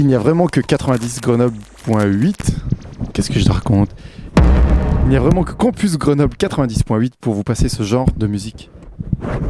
Il n'y a vraiment que 90 Grenoble.8. Qu'est-ce que je te raconte? Il n'y a vraiment que Campus Grenoble 90.8 pour vous passer ce genre de musique.